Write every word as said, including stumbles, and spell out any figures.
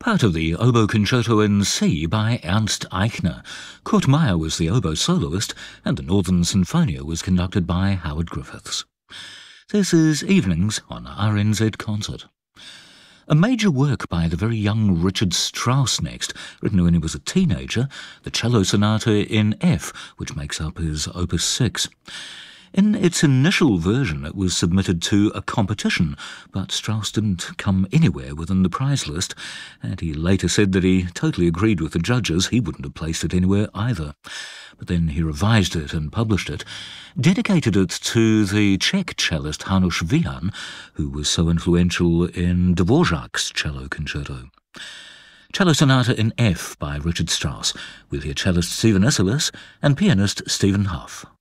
Part of the Oboe Concerto in C by Ernst Eichner. Kurt Meyer was the oboe soloist, and the Northern Sinfonia was conducted by Howard Griffiths. This is Evenings on R N Z Concert. A major work by the very young Richard Strauss next, written when he was a teenager, the Cello Sonata in F, which makes up his Opus six. In its initial version, it was submitted to a competition, but Strauss didn't come anywhere within the prize list, and he later said that he totally agreed with the judges. He wouldn't have placed it anywhere either. But then he revised it and published it, dedicated it to the Czech cellist Janusz Wihan, who was so influential in Dvorak's cello concerto. Cello Sonata in F by Richard Strauss, with your cellist Stephen Isserlis and pianist Stephen Huff.